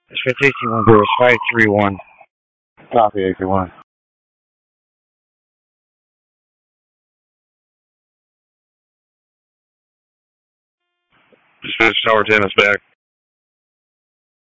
Expectation 10531. Copy, 81. Dispatch Tower 10 is back.